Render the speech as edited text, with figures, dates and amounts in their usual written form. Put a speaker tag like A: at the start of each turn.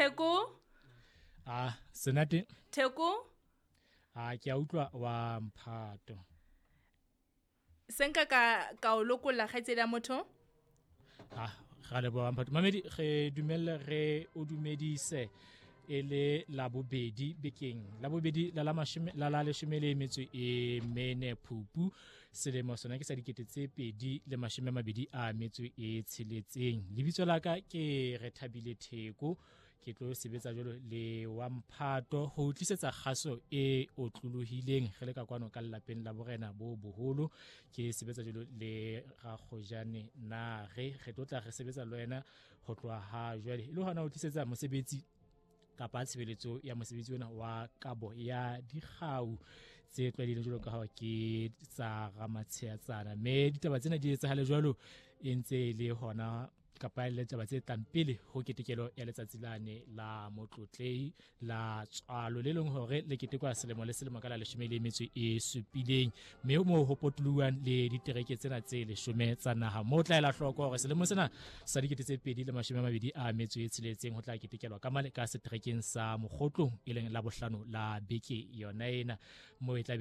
A: Theko?
B: Senate.
A: Theko?
B: Ke a utlwa wa Mphato.
A: Senka ka o lokolla kgaitsedi ya motho?
B: Ga le bua Mphato. Mamedi re dumelle re o dumedise ele la bobedi bekeng la bobedi la 14 Phupu selemo sona ke sa 2026. Lebitso la ka ke Rethabile Theko, ke tlo sebetsa jalo le wa Mphato ho tlisetsa kgaso e otlolohileng re le ka kwano ka lapeng la borena bo boholo. Ke sebetsa jalo le Rakgojane na re tlotla re sebetsa le wena ho tloha ha jwale ile hona ho tlisetsa mosebetsi kapa tshebeletso ya mosebetsi wena wa kabo ya dikgau tse tlwaelehileng jwalo ka ha ke tsa Ramatsheatsana, mme ditaba tsena di etsahale jwalo e ntse le hona kapa le taba tse tlang pele ho ketekelo ya letsatsi lane la motlotlehi la tswalo le leng hore le ketekwa selemo le selemo ka la 17, mme mo ho potluwang le ditereke tsena tse 10 tsa naha mo tla ela hloko hore selemo sena sa 2026 ho tla ketekelwa ka male ka seterekeng sa Mokgotlong e leng la bohlano la beke yona ena mo e tla